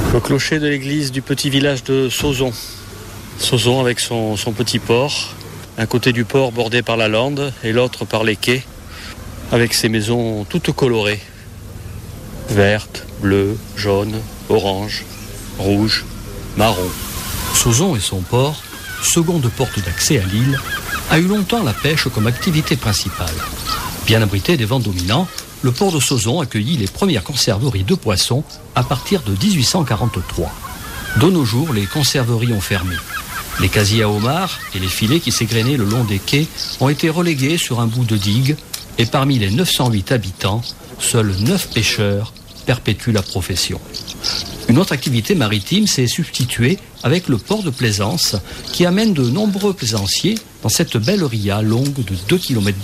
Le clocher de l'église du petit village de Sauzon. Sauzon avec son petit port. Un côté du port bordé par la lande et l'autre par les quais, avec ses maisons toutes colorées. Vertes, bleues, jaunes, oranges, rouges, marron. Sauzon et son port, seconde porte d'accès à l'île, a eu longtemps la pêche comme activité principale. Bien abrité des vents dominants, le port de Sauzon accueillit les premières conserveries de poissons à partir de 1843. De nos jours, les conserveries ont fermé. Les casiers à homards et les filets qui s'égrenaient le long des quais ont été relégués sur un bout de digue et parmi les 908 habitants, seuls 9 pêcheurs perpétuent la profession. Une autre activité maritime s'est substituée avec le port de plaisance qui amène de nombreux plaisanciers dans cette belle ria longue de 2,2 km.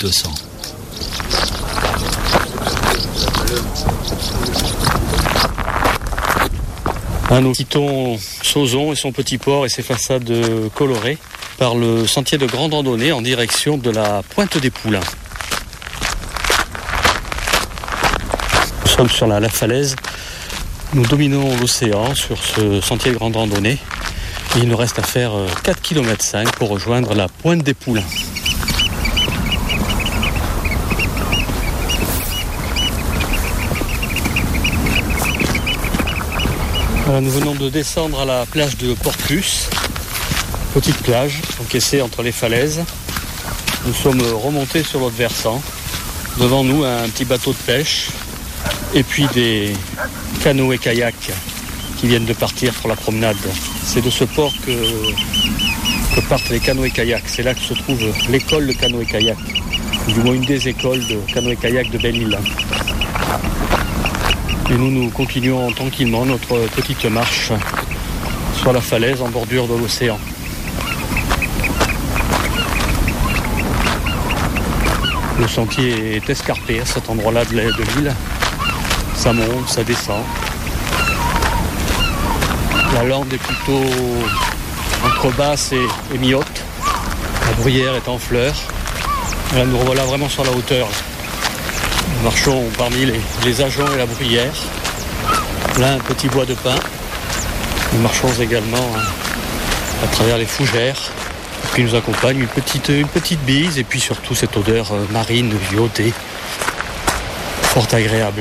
Nous quittons Sauzon et son petit port et ses façades colorées par le sentier de grande randonnée en direction de la Pointe des Poulains. Nous sommes sur la falaise. Nous dominons l'océan sur ce sentier de grande randonnée. Et il nous reste à faire 4,5 km pour rejoindre la Pointe des Poulains. Voilà, nous venons de descendre à la plage de Port-Plus, petite plage encaissée entre les falaises. Nous sommes remontés sur l'autre versant. Devant nous, un petit bateau de pêche et puis des canoës et kayaks qui viennent de partir pour la promenade. C'est de ce port que partent les canoës et kayaks. C'est là que se trouve l'école de canoë et kayak, du moins une des écoles de canoë et kayak de Belle-Île. Et nous continuons tranquillement notre petite marche sur la falaise en bordure de l'océan. Le sentier est escarpé à cet endroit-là de l'île. Ça monte, ça descend. La lande est plutôt entre basse et mi-haute. La bruyère est en fleurs. Et là, nous revoilà vraiment sur la hauteur. Nous marchons parmi les ajoncs et la bruyère. Là, un petit bois de pin. Nous marchons également à travers les fougères. Et puis nous accompagne une petite bise et puis surtout cette odeur marine, viotée, fort agréable.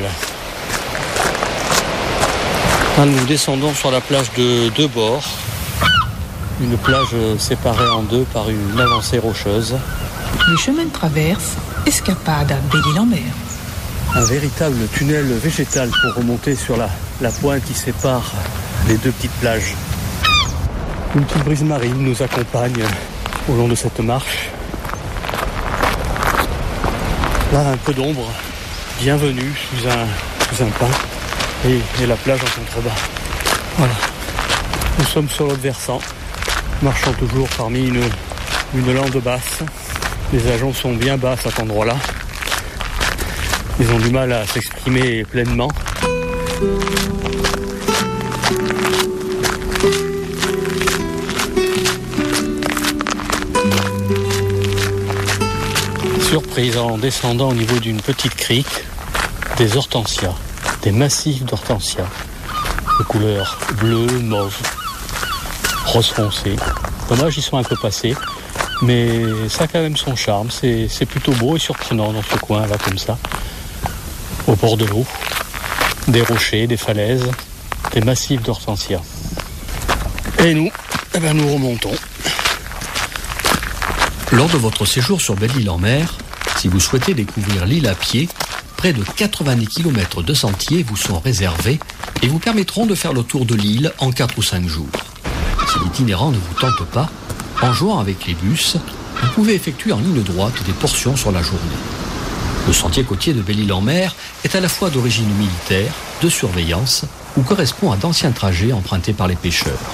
Là, nous descendons sur la plage de deux bords. Une plage séparée en deux par une avancée rocheuse. Les chemins de traverse, escapade à Belle-Île-en-Mer. Un véritable tunnel végétal pour remonter sur la pointe qui sépare les deux petites plages. Une petite brise marine nous accompagne au long de cette marche. Là, un peu d'ombre, bienvenue sous un pin et la plage en contrebas. Voilà, nous sommes sur l'autre versant, marchant toujours parmi une lande basse. Les ajoncs sont bien bas à cet endroit-là. Ils ont du mal à s'exprimer pleinement. Surprise en descendant au niveau d'une petite crique, des hortensias, des massifs d'hortensias, de couleur bleu, mauve, rose foncé. Dommage, ils sont un peu passés, mais ça a quand même son charme. C'est plutôt beau et surprenant dans ce coin là comme ça. Au bord de l'eau, des rochers, des falaises, des massifs d'hortensias. Et nous, nous remontons. Lors de votre séjour sur Belle-Île-en-Mer, si vous souhaitez découvrir l'île à pied, près de 90 km de sentiers vous sont réservés et vous permettront de faire le tour de l'île en 4 ou 5 jours. Si l'itinérant ne vous tente pas, en jouant avec les bus, vous pouvez effectuer en ligne droite des portions sur la journée. Le sentier côtier de Belle-Île-en-Mer est à la fois d'origine militaire, de surveillance, ou correspond à d'anciens trajets empruntés par les pêcheurs.